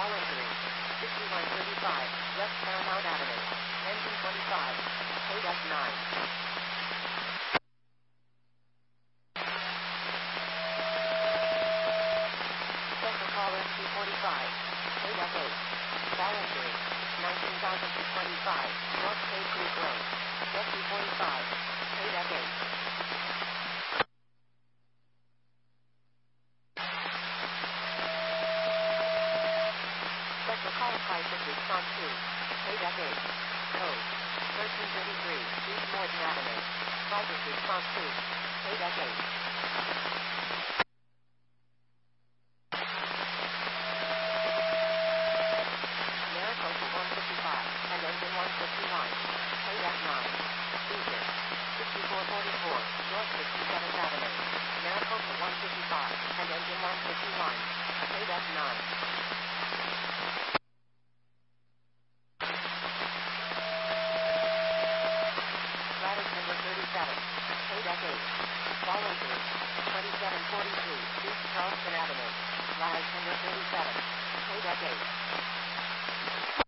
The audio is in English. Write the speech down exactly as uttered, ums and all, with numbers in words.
entering. sixty-one thirty-five, West Paramount Avenue. Engine twenty-five. K F nine. Special caller two forty-five. K F eight. Call entering. nineteen thousand two twenty-five, North Cape Creek Road. S U forty-five. K F eight. Special call crisis response to K F eight. Code thirteen thirty-three, East Morton Avenue. Crisis response to K F eight. Maricopa one fifty-five, and engine one fifty-one. K F nine. Eastern. sixty-four forty-four, North sixty-seventh Avenue. Maricopa one fifty-five, and engine one fifty-one. K F nine. Lattice number thirty-seven. K F eight. Call entering. twenty-seven forty-three, East Charleston Avenue. Lattice number thirty-seven. K F eight.